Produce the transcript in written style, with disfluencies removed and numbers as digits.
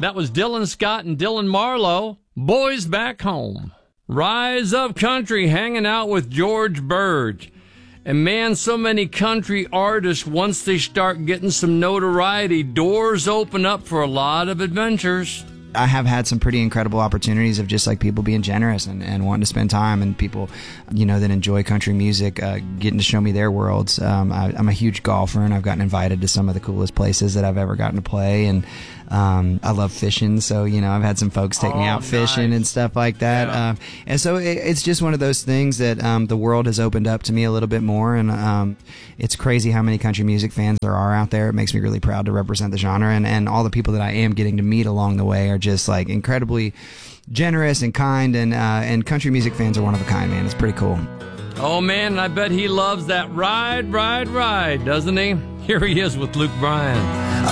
That was Dylan Scott and Dylan Marlowe, Boys Back Home. Rise Up Country, hanging out with George Burge. And man, so many country artists, once they start getting some notoriety, doors open up for a lot of adventures. I have had some pretty incredible opportunities of just like people being generous and wanting to spend time, and people, that enjoy country music, getting to show me their worlds. I'm a huge golfer, and I've gotten invited to some of the coolest places that I've ever gotten to play, and I love fishing, so I've had some folks take me out fishing and stuff like that. Yeah. And so it's just one of those things that the world has opened up to me a little bit more, and it's crazy how many country music fans there are out there. It makes me really proud to represent the genre, and all the people that I am getting to meet along the way are just like incredibly generous and kind, and country music fans are one of a kind, man. It's pretty cool. Oh man, I bet he loves that ride, doesn't he? Here he is with Luke Bryan.